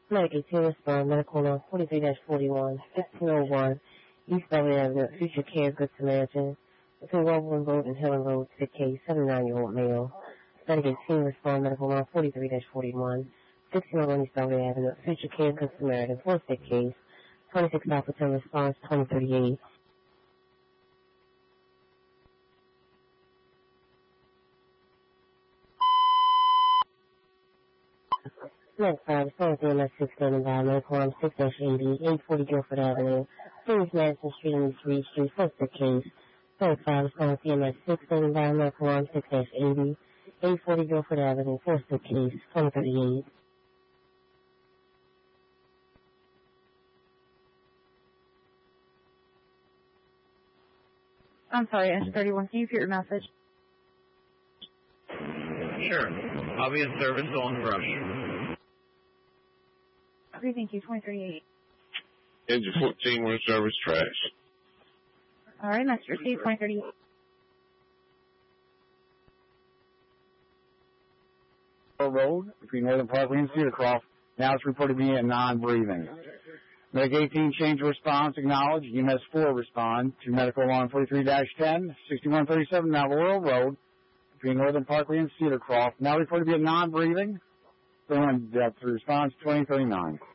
Medic 18 respond, medical number 43-41, 1501, East Beverly Avenue, Future Care, Good Samaritan, between Wellborn Road and Helen Road, sick case, 79-year-old male. Medic 18 respond, medical number 43-41, 1601 East Beverly Avenue, Future Care, Good Samaritan, for sick case, 26 Alpha 10 response, 2038. Next 5, response EMS 6 standing by, medical arm 6-80, 840 Guilford Avenue, Phoenix Madison Street and East Reed Street, first the case. Next 5, response EMS 6 standing by, medical arm 6-80, 840 Guilford Avenue, first the case, 2038. I'm sorry, S31, can you repeat your message? Sure. I'll be in service on Rush. Okay, thank you, 2038. Engine 14, we're in service, trash. All right, message received, 2038. Road between Northern Parkway and Cedarcroft. Now it's reported to be a non-breathing. Medic 18 change of response, acknowledge. EMS 4 respond to medical alarm 43-10, 6137 Navarro Road between Northern Parkway and Cedarcroft. Now reported to be a non-breathing. 31 depth response 2039.